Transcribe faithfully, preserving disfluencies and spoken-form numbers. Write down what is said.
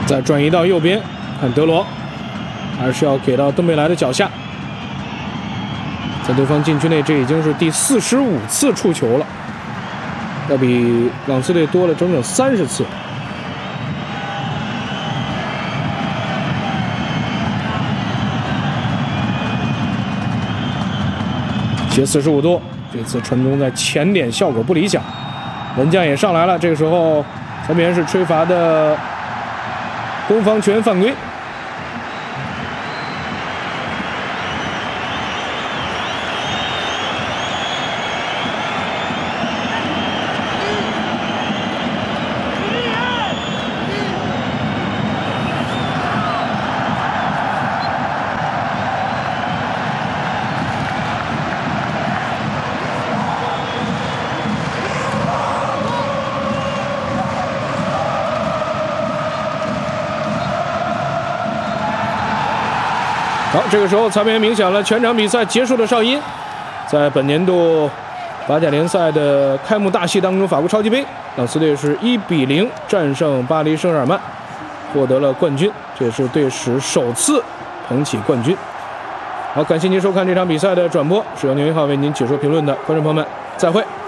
再转移到右边，看德罗，还是要给到登贝莱的脚下。在对方禁区内，这已经是第四十五次触球了，要比朗斯队多了整整三十次。斜四十五度，这次传中在前点效果不理想，门将也上来了。这个时候，裁判员是吹罚的攻防权犯规。好，这个时候裁判员鸣响了全场比赛结束的哨音。在本年度法甲联赛的开幕大戏当中，法国超级杯，朗斯队是一比零战胜巴黎圣日耳曼，获得了冠军，这也是队史首次捧起冠军。好，感谢您收看这场比赛的转播，是由牛一号为您解说评论的观众朋友们，再会。